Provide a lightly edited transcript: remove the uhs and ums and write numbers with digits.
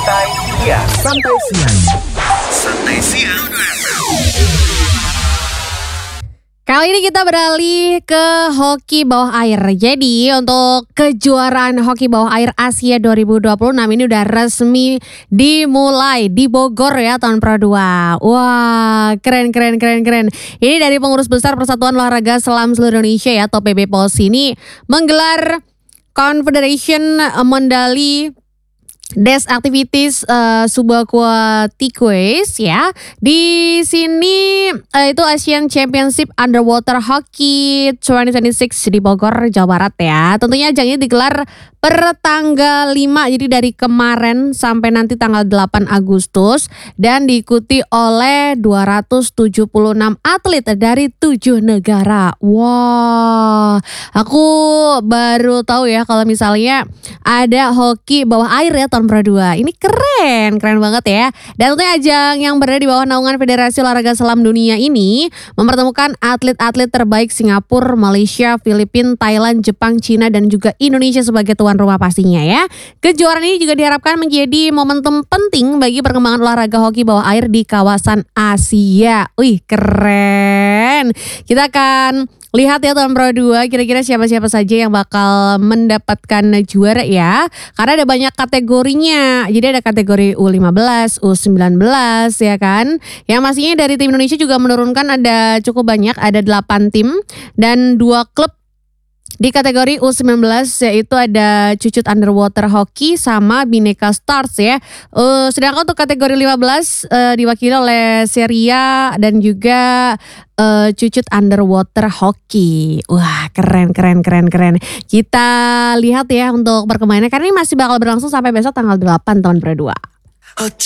Santai siang. Kali ini kita beralih ke hoki bawah air. Jadi untuk kejuaraan hoki bawah air Asia 2026 ini udah resmi dimulai di Bogor ya tahun Pro 2. Wah, keren. Ini dari Pengurus Besar Persatuan Olahraga Selam Seluruh Indonesia ya atau PB POSI ini menggelar Confederation Mondali Des Activities Subaquatiques ya. Di sini itu Asian Championship Underwater Hockey 2026 di Bogor, Jawa Barat ya. Tentunya ajang ini digelar per tanggal 5, jadi dari kemarin sampai nanti tanggal 8 Agustus dan diikuti oleh 276 atlet dari 7 negara. Wah, aku baru tahu ya kalau misalnya ada hoki bawah air ya tahun Pro 2. Ini keren banget ya. Dan tentunya ajang yang berada di bawah naungan Federasi Olahraga Selam Dunia ini mempertemukan atlet-atlet terbaik Singapura, Malaysia, Filipina, Thailand, Jepang, Cina dan juga Indonesia sebagai tuan rumah pastinya ya. Kejuaraan ini juga diharapkan menjadi momentum penting bagi perkembangan olahraga hoki bawah air di kawasan Asia. Wih, keren. Kita akan lihat ya tahun Pro 2 kira-kira siapa-siapa saja yang bakal mendapatkan juara ya. Karena ada banyak kategorinya. Jadi ada kategori U15, U19 ya kan. Yang pastinya dari tim Indonesia juga menurunkan ada cukup banyak. Ada 8 tim dan 2 klub di kategori U19 yaitu ada Cucut Underwater Hockey sama Bhinneka Stars ya. Sedangkan untuk kategori 15 diwakili oleh Seria dan juga Cucut Underwater Hockey. Wah, keren. Kita lihat ya untuk perkembangannya karena ini masih bakal berlangsung sampai besok tanggal 8 tahun Pro 2.